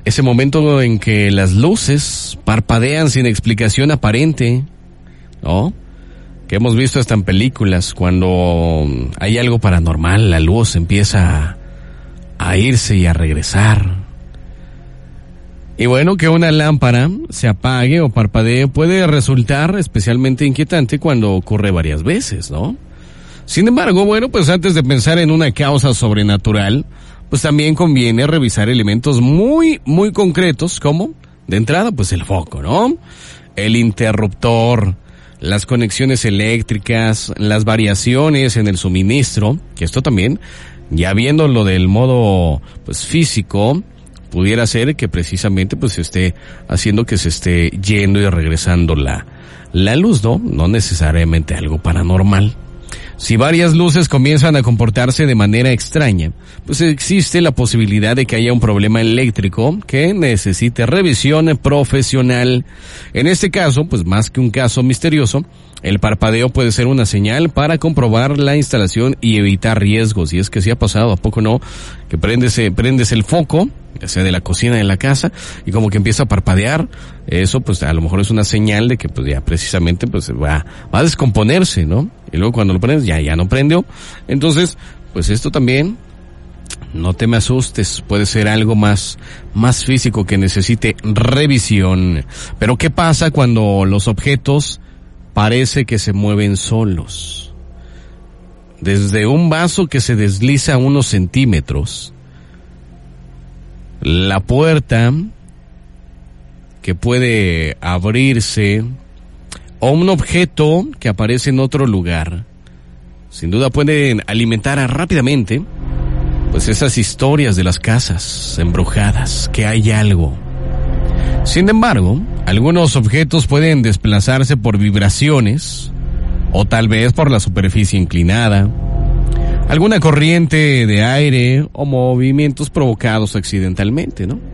ese momento en que las luces parpadean sin explicación aparente, ¿no? Que hemos visto hasta en películas, cuando hay algo paranormal, la luz empieza a irse y a regresar. Y bueno, que una lámpara se apague o parpadee puede resultar especialmente inquietante cuando ocurre varias veces, ¿no? Sin embargo, bueno, pues antes de pensar en una causa sobrenatural, pues también conviene revisar elementos muy, muy concretos, como, de entrada, pues el foco, ¿no? El interruptor, las conexiones eléctricas, las variaciones en el suministro, que esto también, ya viéndolo del modo, pues físico, pudiera ser que precisamente pues esté haciendo que se esté yendo y regresando la luz, ¿no? No necesariamente algo paranormal. Si varias luces comienzan a comportarse de manera extraña, pues existe la posibilidad de que haya un problema eléctrico que necesite revisión profesional. En este caso, pues más que un caso misterioso, el parpadeo puede ser una señal para comprobar la instalación y evitar riesgos. Y es que sí ha pasado, ¿a poco no? Que prendes el foco, ya sea de la cocina de la casa, y como que empieza a parpadear. Eso pues a lo mejor es una señal de que pues ya precisamente pues va a descomponerse, ¿no? Y luego cuando lo prendes ya no prendió. Entonces, pues esto también, no te me asustes, puede ser algo más físico que necesite revisión. Pero ¿qué pasa cuando los objetos parece que se mueven solos? Desde un vaso que se desliza unos centímetros, la puerta que puede abrirse, o un objeto que aparece en otro lugar, sin duda pueden alimentar rápidamente pues esas historias de las casas embrujadas, que hay algo. Sin embargo, algunos objetos pueden desplazarse por vibraciones, o tal vez por la superficie inclinada, alguna corriente de aire o movimientos provocados accidentalmente, ¿no?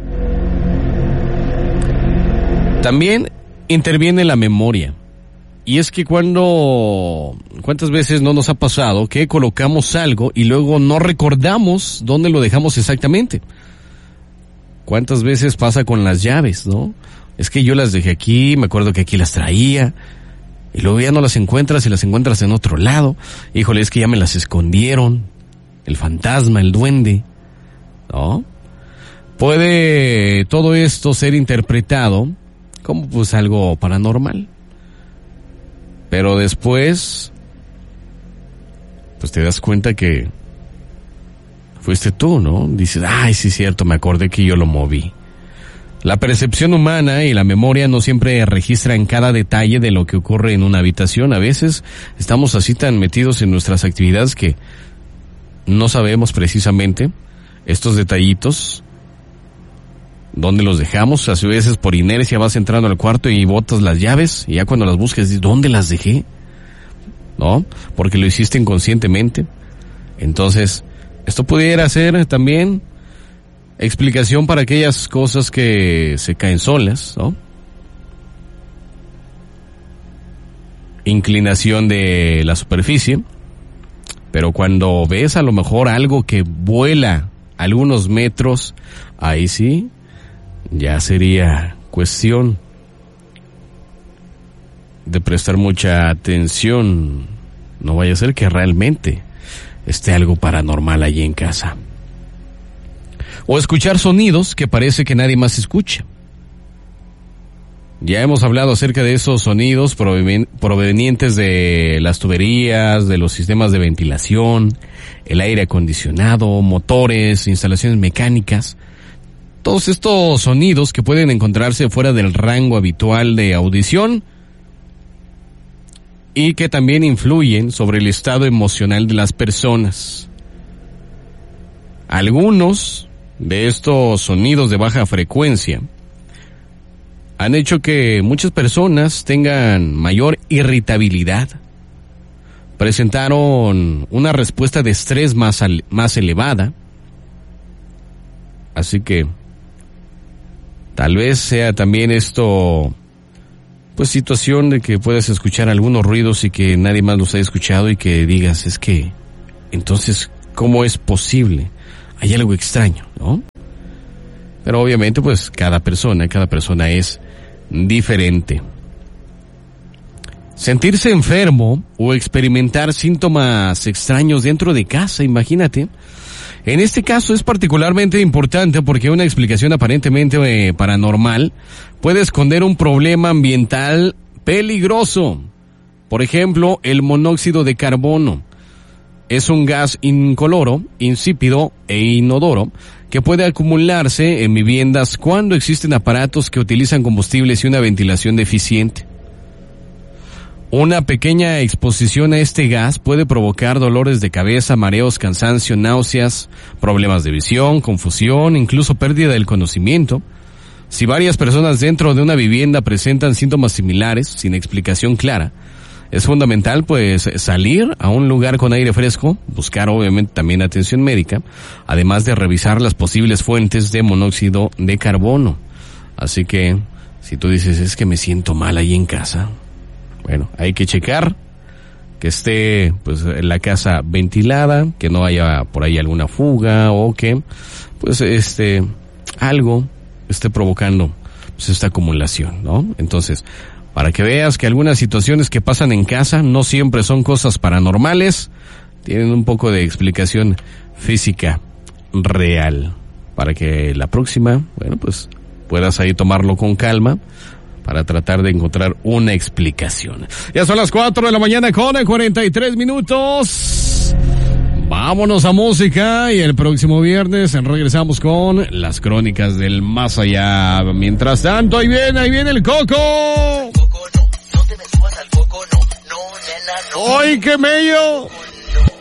También interviene la memoria. Y es que ¿cuántas veces no nos ha pasado que colocamos algo y luego no recordamos dónde lo dejamos exactamente? ¿Cuántas veces pasa con las llaves, no? Es que yo las dejé aquí, me acuerdo que aquí las traía, y luego ya no las encuentras y las encuentras en otro lado. Híjole, es que ya me las escondieron. El fantasma, el duende, ¿no? Puede todo esto ser interpretado como pues algo paranormal. Pero después, pues te das cuenta que fuiste tú, ¿no? Dices, ay, sí es cierto, me acordé que yo lo moví. La percepción humana y la memoria no siempre registran cada detalle de lo que ocurre en una habitación. A veces estamos así tan metidos en nuestras actividades que no sabemos precisamente estos detallitos, dónde los dejamos. A veces por inercia vas entrando al cuarto y botas las llaves, y ya cuando las buscas dices, ¿dónde las dejé? ¿No? Porque lo hiciste inconscientemente. Entonces, esto pudiera ser también explicación para aquellas cosas que se caen solas, ¿no? Inclinación de la superficie. Pero cuando ves a lo mejor algo que vuela algunos metros, ahí sí, ya sería cuestión de prestar mucha atención. No vaya a ser que realmente esté algo paranormal allí en casa. O escuchar sonidos que parece que nadie más escucha. Ya hemos hablado acerca de esos sonidos provenientes de las tuberías, de los sistemas de ventilación, el aire acondicionado, motores, instalaciones mecánicas. Todos estos sonidos que pueden encontrarse fuera del rango habitual de audición y que también influyen sobre el estado emocional de las personas. Algunos de estos sonidos de baja frecuencia han hecho que muchas personas tengan mayor irritabilidad. Presentaron una respuesta de estrés más elevada. Así que tal vez sea también esto, pues situación de que puedas escuchar algunos ruidos y que nadie más los haya escuchado y que digas, es que, entonces, ¿cómo es posible? Hay algo extraño, ¿no? Pero obviamente pues cada persona es diferente. Sentirse enfermo o experimentar síntomas extraños dentro de casa, imagínate. En este caso es particularmente importante porque una explicación aparentemente paranormal puede esconder un problema ambiental peligroso. Por ejemplo, el monóxido de carbono. Es un gas incoloro, insípido e inodoro que puede acumularse en viviendas cuando existen aparatos que utilizan combustibles y una ventilación deficiente. Una pequeña exposición a este gas puede provocar dolores de cabeza, mareos, cansancio, náuseas, problemas de visión, confusión, incluso pérdida del conocimiento. Si varias personas dentro de una vivienda presentan síntomas similares, sin explicación clara, es fundamental pues salir a un lugar con aire fresco, buscar obviamente también atención médica, además de revisar las posibles fuentes de monóxido de carbono. Así que, si tú dices, es que me siento mal ahí en casa, bueno, hay que checar que esté pues la casa ventilada, que no haya por ahí alguna fuga o que pues algo esté provocando pues esta acumulación, ¿no? Entonces, para que veas que algunas situaciones que pasan en casa no siempre son cosas paranormales, tienen un poco de explicación física real. Para que la próxima, bueno, pues puedas ahí tomarlo con calma para tratar de encontrar una explicación. Ya son las 4 de la mañana con 43 minutos. Vámonos a música y el próximo viernes regresamos con las crónicas del más allá. Mientras tanto, ahí viene el Coco. Coco, no te me subas al coco, no, nena, no. ¡Ay, qué mello!